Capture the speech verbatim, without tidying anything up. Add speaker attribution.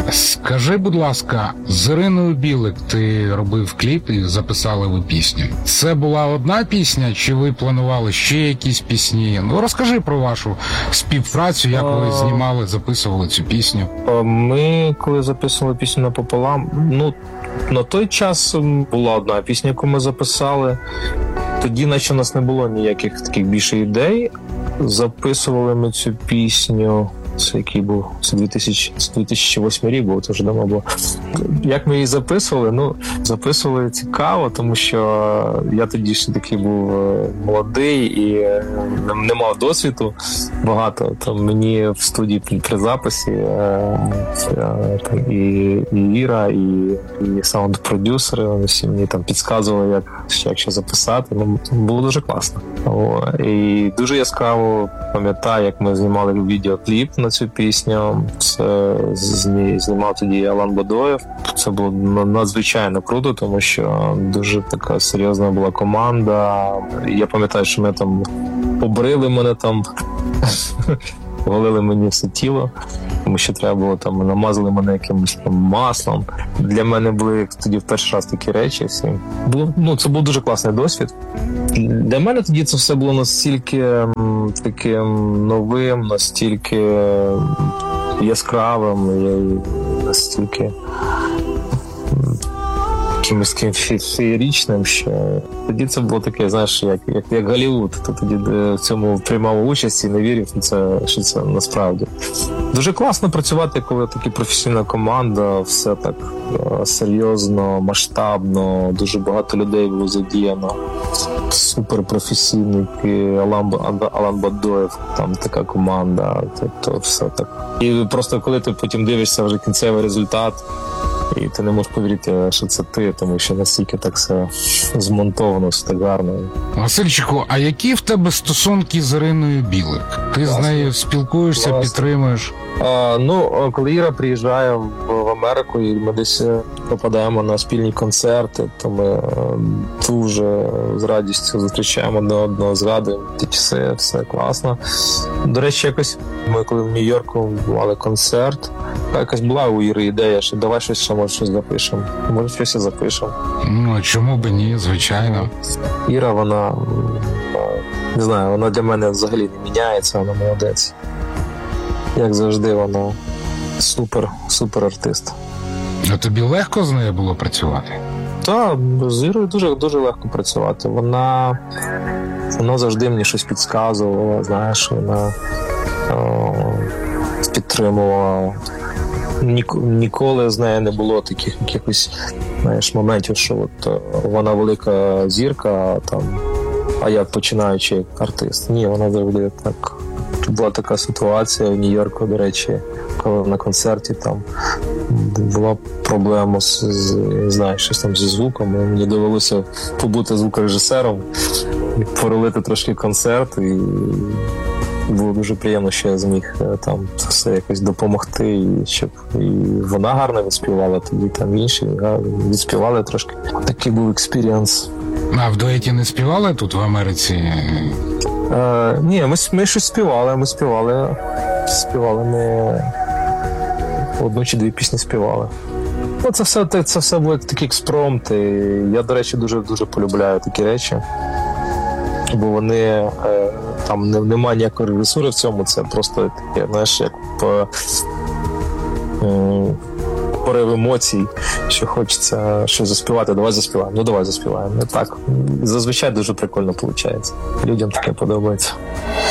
Speaker 1: Скажи, будь ласка, з Іриною Білик ти робив кліп і записали ви пісню. Це була одна пісня, чи ви планували ще якісь пісні? Ну, розкажи про вашу співпрацю, як ви знімали, записували цю пісню.
Speaker 2: Ми, коли записували пісню «Напополам», ну, на той час була одна пісня, яку ми записали. Тоді, наче, у нас не було ніяких таких більше ідей. Записували ми цю пісню, це який був, це дві тисячі восьмий рік був, це вже давно було. Як ми її записували? Ну, записували цікаво, тому що я тоді ще такий був молодий і не мав досвіду багато. Там мені в студії при записі там, і, і Іра, і, і саунд-продюсери, вони всі мені там підказували, як, як що записати. Ну, було дуже класно. О, і дуже яскраво пам'ятаю, як ми знімали відеокліп на цю пісню. Це знімав тоді Алан Бадоєв. Це було надзвичайно круто, тому що дуже така серйозна була команда. Я пам'ятаю, що ми там побрили мене там, голили мені все тіло, тому що треба було там, намазали мене якимось там маслом. Для мене були тоді в перший раз такі речі всі. Було, ну, це був дуже класний досвід. Для мене тоді це все було настільки таким новим, настільки яскравим, і настільки якимось таким феєричним, що тоді це було таке, знаєш, як, як, як Голлівуд. Ти тоді в цьому приймав участь і не вірив, що це, що це насправді. Дуже класно працювати, коли така професійна команда, все так серйозно, масштабно, дуже багато людей було задіяно. Суперпрофесійний Алан, Алан Бадоєв, там така команда, тобто все так. І просто коли ти потім дивишся вже кінцевий результат, і ти не можеш повірити, що це ти, тому що настільки так все змонтовано, все так гарно.
Speaker 1: Васильчику, а які в тебе стосунки з Іриною Білик? Ти Власне. з нею спілкуєшся, Власне. підтримуєш?
Speaker 2: А, ну, коли Іра приїжджає в, в Америку і ми десь попадаємо на спільні концерти, то ми дуже з радістю зустрічаємо одне одного, згадуємо ті часи, все класно. До речі, якось ми коли в Нью-Йорку мали концерт, якась була у Іри ідея, що давай щось ще, може, щось запишемо. Може, щось і запишемо.
Speaker 1: Ну, чому б ні, звичайно.
Speaker 2: Іра, вона, не знаю, вона для мене взагалі не міняється, вона молодець. Як завжди, вона супер, супер артист.
Speaker 1: А тобі легко з нею було працювати?
Speaker 2: Так, з Ірою дуже, дуже легко працювати. Вона, вона завжди мені щось підказувала, знаєш, вона о, підтримувала. Ніколи з нею не було таких якихось, знаєш, моментів, що от вона велика зірка, а там, а я починаючий артист. Ні, вона завжди так. Була така ситуація в Нью-Йорку, до речі, коли на концерті там була проблема з, з не знаю, щось там зі звуком. Мені довелося побути звукорежисером, поролити трошки концерт, і було дуже приємно, що я зміг там все якось допомогти, і щоб і вона гарно відспівала, тоді там інші відспівали трошки. Такий був експірієнс.
Speaker 1: А в дуеті не співали тут в Америці?
Speaker 2: Е, ні, ми, ми щось співали, ми співали, співали ми одну чи дві пісні співали. Ну, це все, це все були такі експромти. Я, до речі, дуже-дуже полюбляю такі речі, бо вони, е, там не, немає ніякої режисури в цьому, це просто таке, знаєш, як по, е, порив емоцій, що хочеться щось заспівати, давай заспіваємо, ну давай заспіваємо. Ну так, зазвичай дуже прикольно виходить. Людям таке подобається.